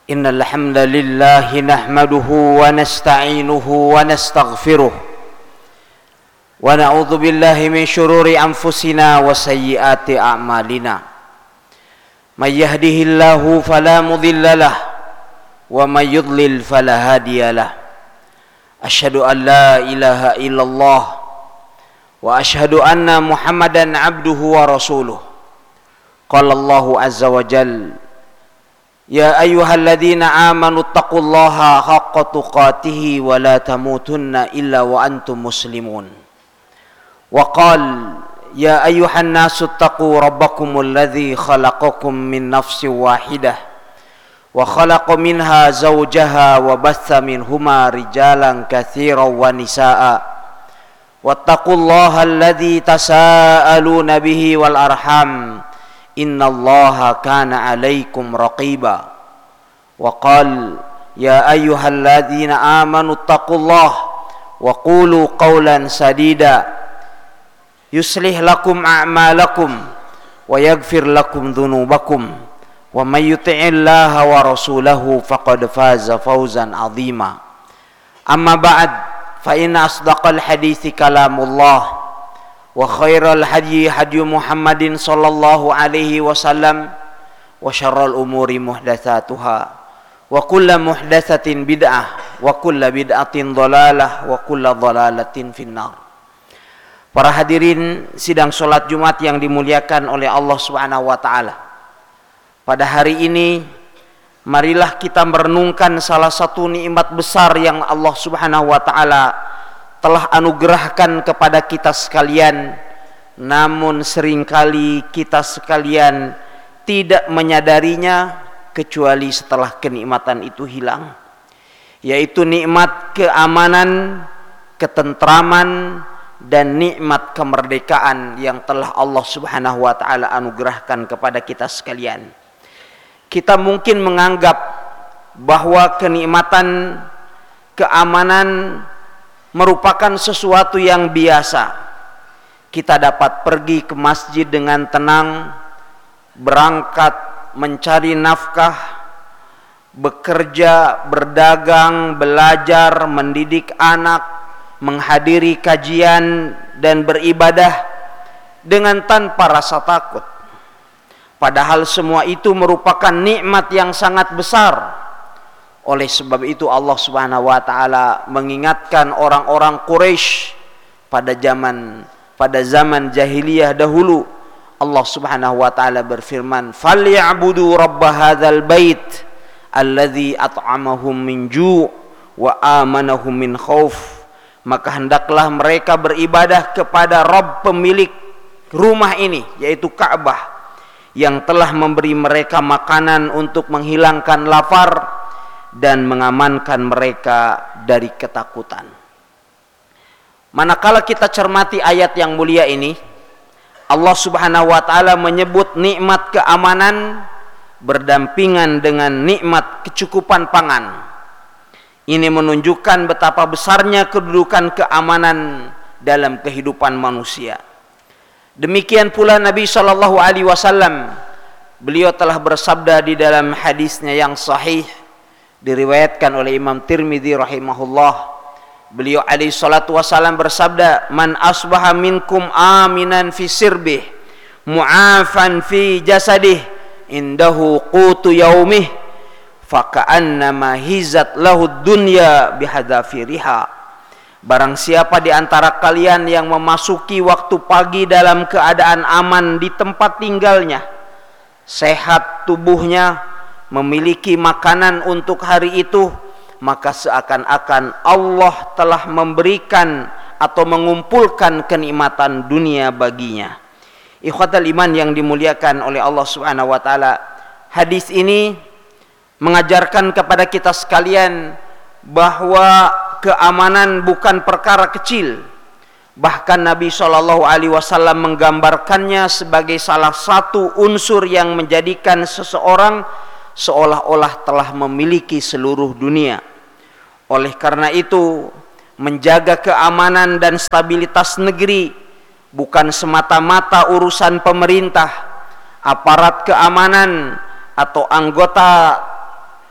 Innal hamdalillah nahmaduhu wa nasta'inuhu wa nastaghfiruh wa na'udzu billahi min shururi anfusina wa sayyiati a'malina. May yahdihillahu fala mudilla lah wa may yudlil fala hadiyalah. Asyhadu an la ilaha illallah wa asyhadu anna Muhammadan abduhu wa rasuluh. Qala Allahu azza wa jalla: Ya ayyuhalladzina amanu taqullaha haqqa tuqatih wa la tamutunna illa wa antum muslimun. Wa qala: Ya ayyuhan nasu taqu rabbakumul ladzi khalaqakum min nafsin wahidah wa khalaqa minha zawjaha wa batha minhuma rijalan katsiran wa nisaa'a. Wattaqullaha alladzi tasaaluna bihi wal arham. Innallaha kana 'alaikum raqiba. Wa qala: Ya ayyuhalladzina amanu taqullaha wa qulu qawlan sadida yuslih lakum a'malakum wa yaghfir lakum dhunubakum wa may yuti'illaha wa rasulahu faqad faza fawzan 'azima. Amma ba'd, fa inna asdaqal hadithi kalamullah wa khairal hadyi hadyu Muhammadin sallallahu alaihi wasallam wa syarrul umuri muhdatsatuha wa kullu muhdatsatin bid'ah wa kullu bid'atin dhalalah wa kullu dhalalatin finnar. Para hadirin sidang salat Jumat yang dimuliakan oleh Allah Subhanahu wa taala. Pada hari ini marilah kita merenungkan salah satu nikmat besar yang Allah Subhanahu wa taala telah anugerahkan kepada kita sekalian, namun seringkali kita sekalian tidak menyadarinya kecuali setelah kenikmatan itu hilang, yaitu nikmat keamanan, ketentraman, dan nikmat kemerdekaan yang telah Allah Subhanahu wa taala anugerahkan kepada kita sekalian. Kita mungkin menganggap bahwa kenikmatan keamanan merupakan sesuatu yang biasa. Kita dapat pergi ke masjid dengan tenang, berangkat mencari nafkah, bekerja, berdagang, belajar, mendidik anak, menghadiri kajian dan beribadah dengan tanpa rasa takut. Padahal semua itu merupakan nikmat yang sangat besar. Oleh sebab itu Allah Subhanahu wa taala mengingatkan orang-orang Quraisy pada zaman jahiliyah dahulu. Allah Subhanahu wa taala berfirman, "Falyabudu rabb hadzal bait alladzi at'amahum min ju' wa amanahum min khauf." Maka hendaklah mereka beribadah kepada Rabb pemilik rumah ini, yaitu Ka'bah, yang telah memberi mereka makanan untuk menghilangkan lapar dan mengamankan mereka dari ketakutan. Manakala kita cermati ayat yang mulia ini, Allah Subhanahu wa taala menyebut nikmat keamanan berdampingan dengan nikmat kecukupan pangan. Ini menunjukkan betapa besarnya kedudukan keamanan dalam kehidupan manusia. Demikian pula Nabi sallallahu alaihi wasallam, beliau telah bersabda di dalam hadisnya yang sahih, diriwayatkan oleh Imam Tirmidzi rahimahullah. Beliau alaihi salatu wasallam bersabda, "Man asbaha minkum aminan fi sirbih, mu'afan fi jasadih, indahu qutu yaumih, faka'annama hizat lahu dunya bihadzafiriha." Barang siapa di antara kalian yang memasuki waktu pagi dalam keadaan aman di tempat tinggalnya, sehat tubuhnya, memiliki makanan untuk hari itu, maka seakan-akan Allah telah memberikan atau mengumpulkan kenikmatan dunia baginya. Ikhwatal iman yang dimuliakan oleh Allah Subhanahu wa taala, hadis ini mengajarkan kepada kita sekalian bahwa keamanan bukan perkara kecil. Bahkan Nabi SAW menggambarkannya sebagai salah satu unsur yang menjadikan seseorang seolah-olah telah memiliki seluruh dunia. Oleh karena itu, menjaga keamanan dan stabilitas negeri bukan semata-mata urusan pemerintah, aparat keamanan, atau anggota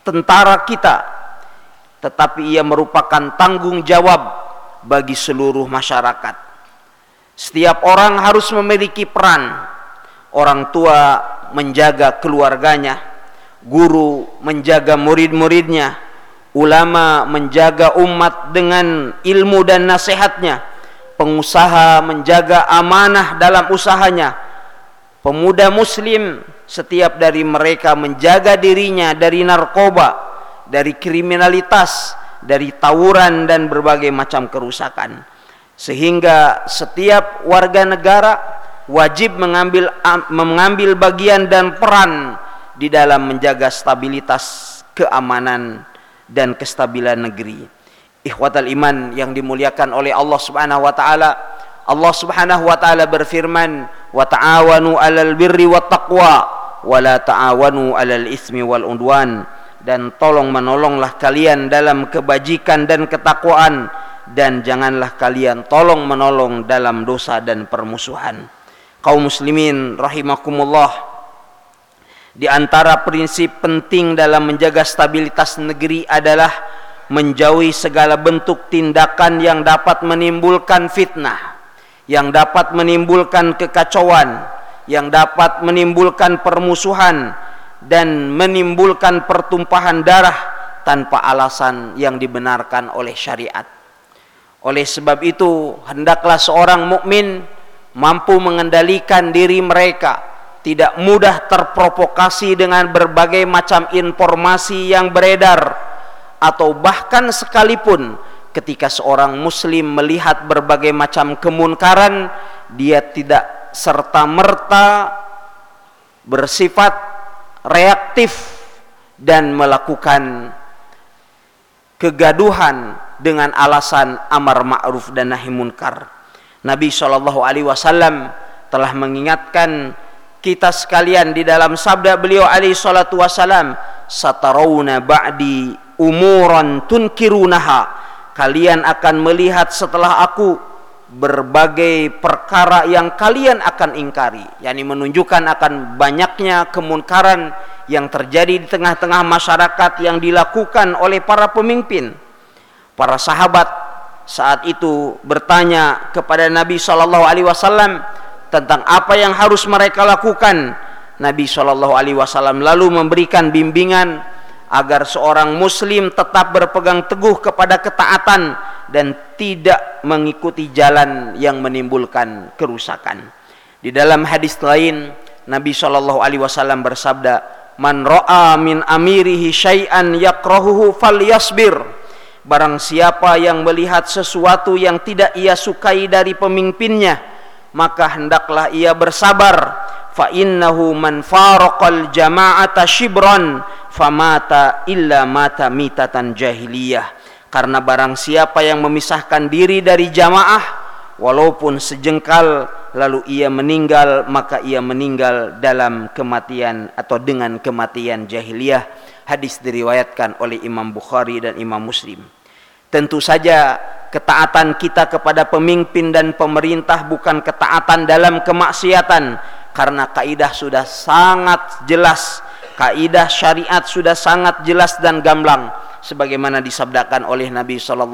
tentara kita, tetapi ia merupakan tanggung jawab bagi seluruh masyarakat. Setiap orang harus memiliki peran. Orang tua menjaga keluarganya, guru menjaga murid-muridnya, ulama menjaga umat dengan ilmu dan nasihatnya, pengusaha menjaga amanah dalam usahanya, pemuda muslim setiap dari mereka menjaga dirinya dari narkoba, dari kriminalitas, dari tawuran dan berbagai macam kerusakan. Sehingga setiap warga negara wajib mengambil bagian dan peran di dalam menjaga stabilitas, keamanan dan kestabilan negeri. Ikhwatal iman yang dimuliakan oleh Allah Subhanahu wa taala, Allah Subhanahu wa taala berfirman, "Wa ta'awanu 'alal birri wat taqwa wa la ta'awanu 'alal itsmi wal udwan." Dan tolong menolonglah kalian dalam kebajikan dan ketakwaan, dan janganlah kalian tolong menolong dalam dosa dan permusuhan. Kaum muslimin rahimakumullah, di antara prinsip penting dalam menjaga stabilitas negeri adalah menjauhi segala bentuk tindakan yang dapat menimbulkan fitnah, yang dapat menimbulkan kekacauan, yang dapat menimbulkan permusuhan dan menimbulkan pertumpahan darah tanpa alasan yang dibenarkan oleh syariat. Oleh sebab itu, hendaklah seorang mukmin mampu mengendalikan diri mereka, tidak mudah terprovokasi dengan berbagai macam informasi yang beredar, atau bahkan sekalipun ketika seorang muslim melihat berbagai macam kemunkaran, dia tidak serta-merta bersifat reaktif dan melakukan kegaduhan dengan alasan amar ma'ruf dan nahi munkar. Nabi SAW telah mengingatkan kita sekalian di dalam sabda beliau alaihi salatu wasalam, "Satarawna ba'di umuran tunkirunaha." Kalian akan melihat setelah aku berbagai perkara yang kalian akan ingkari, yakni menunjukkan akan banyaknya kemunkaran yang terjadi di tengah-tengah masyarakat yang dilakukan oleh para pemimpin. Para sahabat saat itu bertanya kepada Nabi SAW tentang apa yang harus mereka lakukan. Nabi SAW lalu memberikan bimbingan agar seorang muslim tetap berpegang teguh kepada ketaatan dan tidak mengikuti jalan yang menimbulkan kerusakan. Di dalam hadis lain, Nabi SAW bersabda, "Man ra'a min amirihi syai'an yakrahuhu falyasbir." Barang siapa yang melihat sesuatu yang tidak ia sukai dari pemimpinnya, maka hendaklah ia bersabar. Fa innahu man faraqal jama'ata shibran famata illa mata mitatan jahiliyah. Karena barang siapa yang memisahkan diri dari jamaah walaupun sejengkal, lalu ia meninggal, maka ia meninggal dalam kematian atau dengan kematian jahiliyah. Hadis diriwayatkan oleh Imam Bukhari dan Imam Muslim. Tentu saja ketaatan kita kepada pemimpin dan pemerintah bukan ketaatan dalam kemaksiatan, karena kaidah sudah sangat jelas, kaidah syariat sudah sangat jelas dan gamblang, sebagaimana disabdakan oleh Nabi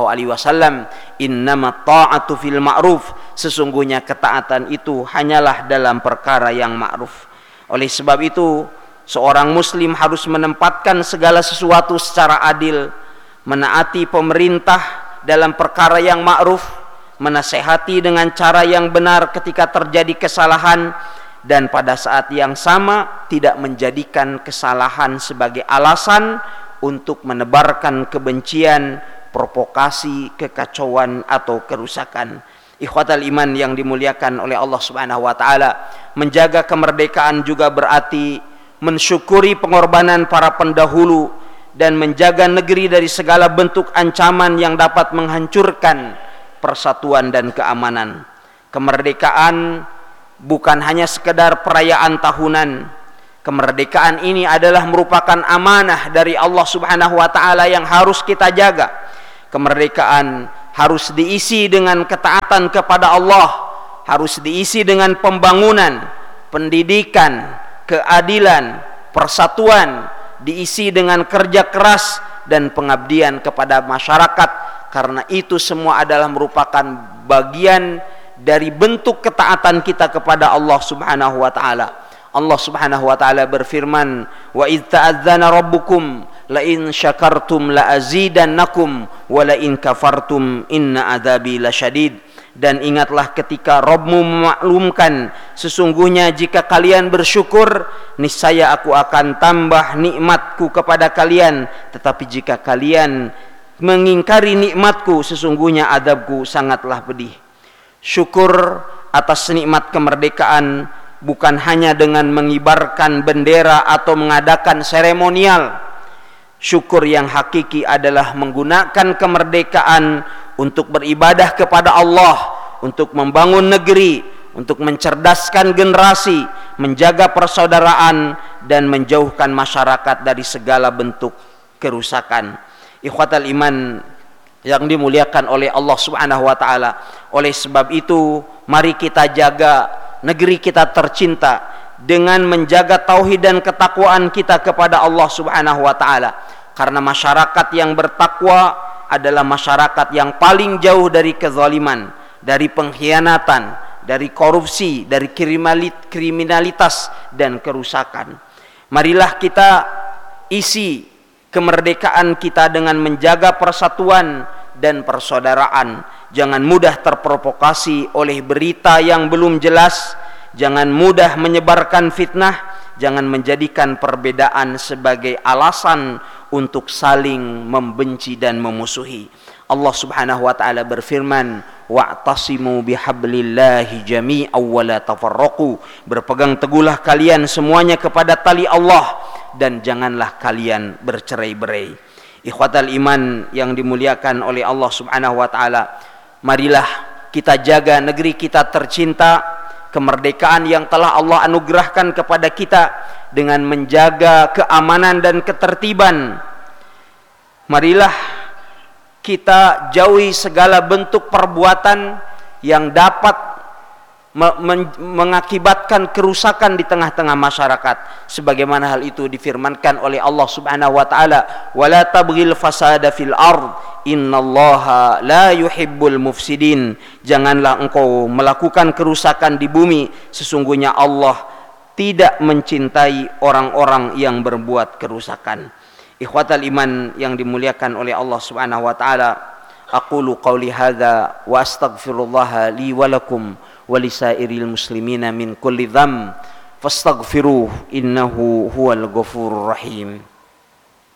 SAW, "Innamat ta'atu fil ma'ruf." Sesungguhnya ketaatan itu hanyalah dalam perkara yang ma'ruf. Oleh sebab itu, seorang muslim harus menempatkan segala sesuatu secara adil, menaati pemerintah dalam perkara yang ma'ruf, menasehati dengan cara yang benar ketika terjadi kesalahan, dan pada saat yang sama tidak menjadikan kesalahan sebagai alasan untuk menebarkan kebencian, provokasi, kekacauan atau kerusakan. Ikhwatal iman yang dimuliakan oleh Allah Subhanahu wa taala, menjaga kemerdekaan juga berarti mensyukuri pengorbanan para pendahulu dan menjaga negeri dari segala bentuk ancaman yang dapat menghancurkan persatuan dan keamanan. Kemerdekaan bukan hanya sekedar perayaan tahunan. Kemerdekaan ini adalah merupakan amanah dari Allah Subhanahu wa taala yang harus kita jaga. Kemerdekaan harus diisi dengan ketaatan kepada Allah, harus diisi dengan pembangunan, pendidikan, keadilan, persatuan, diisi dengan kerja keras dan pengabdian kepada masyarakat, karena itu semua adalah merupakan bagian dari bentuk ketaatan kita kepada Allah Subhanahu wa taala. Allah Subhanahu wa taala berfirman, "Wa idz ta'adzana rabbukum la in syakartum la azidannakum wa la in kafartum inna adzabi lasyadid." Dan ingatlah ketika Rabbmu memaklumkan, sesungguhnya jika kalian bersyukur, niscaya aku akan tambah nikmatku kepada kalian. Tetapi jika kalian mengingkari nikmatku, sesungguhnya adabku sangatlah pedih. Syukur atas nikmat kemerdekaan bukan hanya dengan mengibarkan bendera atau mengadakan seremonial. Syukur yang hakiki adalah menggunakan kemerdekaan untuk beribadah kepada Allah, untuk membangun negeri, untuk mencerdaskan generasi, menjaga persaudaraan, dan menjauhkan masyarakat dari segala bentuk kerusakan. Ikhwatal iman yang dimuliakan oleh Allah Subhanahu wa taala. Oleh sebab itu, mari kita jaga negeri kita tercinta dengan menjaga tauhid dan ketakwaan kita kepada Allah Subhanahu wa taala. Karena masyarakat yang bertakwa adalah masyarakat yang paling jauh dari kezaliman, dari pengkhianatan, dari korupsi, dari kriminalitas dan kerusakan. Marilah kita isi kemerdekaan kita dengan menjaga persatuan dan persaudaraan. Jangan mudah terprovokasi oleh berita yang belum jelas, jangan mudah menyebarkan fitnah, jangan menjadikan perbedaan sebagai alasan untuk saling membenci dan memusuhi. Allah Subhanahu wa taala berfirman, "Wa'tasimu bihablillahi jami'an wa la tafarraqu." Berpegang teguhlah kalian semuanya kepada tali Allah dan janganlah kalian bercerai-berai. Ikhwatal iman yang dimuliakan oleh Allah Subhanahu wa taala, marilah kita jaga negeri kita tercinta, kemerdekaan yang telah Allah anugerahkan kepada kita dengan menjaga keamanan dan ketertiban. Marilah kita jauhi segala bentuk perbuatan yang dapat mengakibatkan kerusakan di tengah-tengah masyarakat, sebagaimana hal itu difirmankan oleh Allah Subhanahu wa taala, "Wala tabghil fasada fil ard, innallaha la yuhibbul mufsidin." Janganlah engkau melakukan kerusakan di bumi, sesungguhnya Allah tidak mencintai orang-orang yang berbuat kerusakan. Ikhwatal iman yang dimuliakan oleh Allah Subhanahu wa taala, aqulu qawli hadza wa astaghfirullah li wa lakum wa lisairil muslimina min kulli dzamb fastaghfiruh innahu huwal ghafurur rahim.